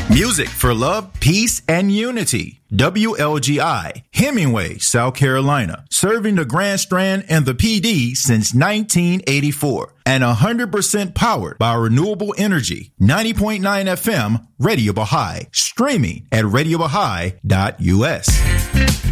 Music for love, peace, and unity. WLGI, Hemingway, South Carolina. Serving the Grand Strand and the PD since 1984. And 100% powered by renewable energy. 90.9 FM, Radio Baha'i. Streaming at radiobahai.us.